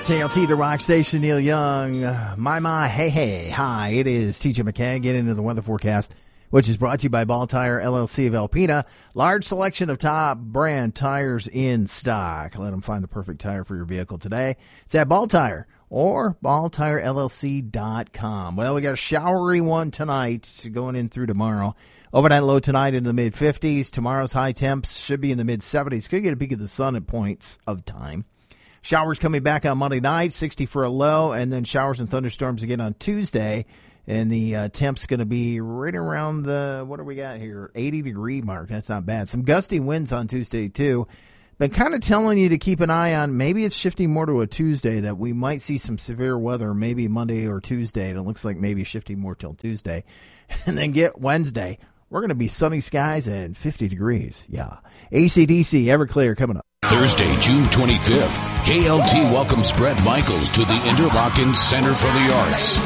KLT, the rock station, Neil Young. My, hey, hi. It is TJ McKay. Get into the weather forecast, which is brought to you by Ball Tire LLC of Alpena. Large selection of top brand tires in stock. Let them find the perfect tire for your vehicle today. It's at Ball Tire or balltirellc.com. Well, we got a showery one tonight going in through tomorrow. Overnight low tonight in the mid-50s. Tomorrow's high temps should be in the mid-70s. Could get a peek of the sun at points of time. Showers coming back on Monday night, 60 for a low, and then showers and thunderstorms again on Tuesday. And the temp's going to be right around the, what do we got here, 80-degree mark. That's not bad. Some gusty winds on Tuesday, too. Been kind of telling you to keep an eye on, maybe it's shifting more to a Tuesday, that we might see some severe weather maybe Monday or Tuesday. And it looks like maybe shifting more till Tuesday. And then get Wednesday. We're going to be sunny skies and 50 degrees. Yeah. AC/DC, Everclear coming up. Thursday, June 25th, KLT welcomes Brett Michaels to the Interlochen Center for the Arts.